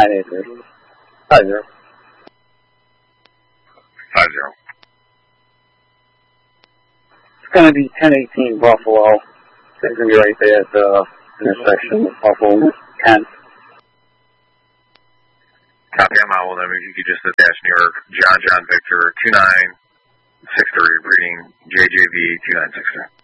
983. 50. 50. It's going to be 1018 Buffalo. It's going to be right there at the intersection of Buffalo and Kent. Copy, I'm out. If you could just attach New York, John Victor 2963, reading JJV 2963.